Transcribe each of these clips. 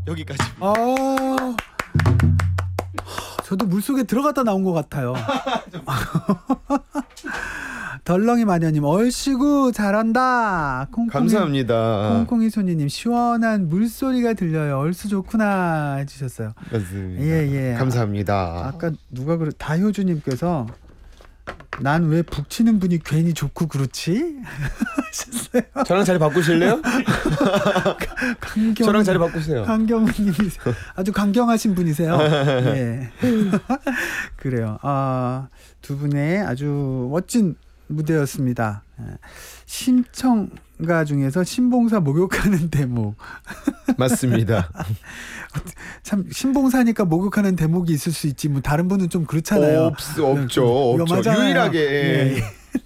여기까지. 저도 물속에 들어갔다 나온 것 같아요. 덜렁이 마녀님 얼씨구 잘한다. 감사합니다. 콩콩이 손이님 시원한 물소리가 들려요. 얼쑤 좋구나 해주셨어요. 맞습니다. 예. 감사합니다. 아까 누가 다효주님께서 난 왜 북치는 분이 괜히 좋고 그렇지? 하셨어요. 저랑 자리 바꾸실래요? 저랑 자리 바꾸세요. 강경훈님이 아주 강경하신 분이세요. 예. 그래요. 두 분의 아주 멋진 무대였습니다. 신청가 중에서 신봉사 목욕하는 대목. 맞습니다. 참 신봉사니까 목욕하는 대목이 있을 수 있지 뭐 다른 분은 좀 그렇잖아요. 없죠. 유일하게 예.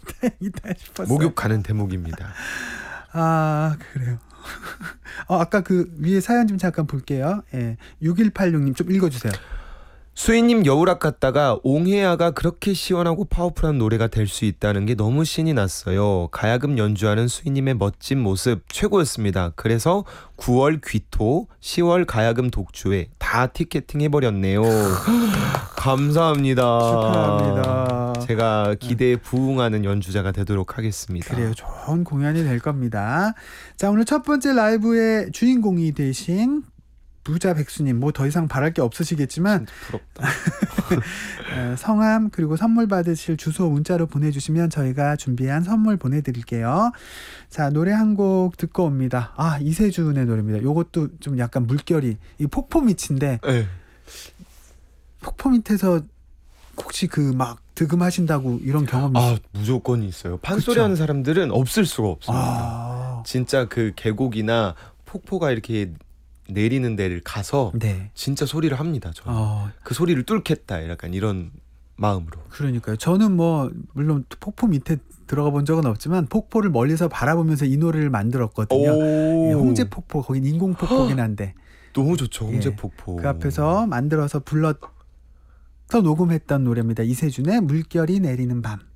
목욕하는 대목입니다. 그래요. 아까 그 위에 사연 좀 잠깐 볼게요. 예. 6186님 좀 읽어주세요. 수인님 여우락 갔다가 옹해야가 그렇게 시원하고 파워풀한 노래가 될 수 있다는 게 너무 신이 났어요. 가야금 연주하는 수인님의 멋진 모습 최고였습니다. 그래서 9월 귀토, 10월 가야금 독주회 다 티켓팅 해버렸네요. 감사합니다. 축하합니다. 제가 기대에 부응하는 연주자가 되도록 하겠습니다. 그래요. 좋은 공연이 될 겁니다. 자, 오늘 첫 번째 라이브의 주인공이 되신 부자 백수님 뭐 더 이상 바랄 게 없으시겠지만 부럽다. 성함 그리고 선물 받으실 주소 문자로 보내주시면 저희가 준비한 선물 보내드릴게요. 자, 노래 한 곡 듣고 옵니다. 이세준의 노래입니다. 요것도 좀 약간 물결이 이 폭포 밑인데 네. 폭포 밑에서 혹시 그 막 득음하신다고 이런 경험이 무조건 있어요. 판소리 하는 사람들은 없을 수가 없습니다. 진짜 그 계곡이나 폭포가 이렇게 내리는 데를 가서 진짜 소리를 합니다. 저는 그 소리를 뚫겠다 약간 이런 마음으로. 그러니까요. 저는 뭐 물론 폭포 밑에 들어가 본 적은 없지만 폭포를 멀리서 바라보면서 이 노래를 만들었거든요. 홍제폭포 거긴 인공폭포긴 한데 너무 좋죠. 홍제폭포. 그 앞에서 만들어서 불러서 녹음했던 노래입니다. 이세준의 물결이 내리는 밤.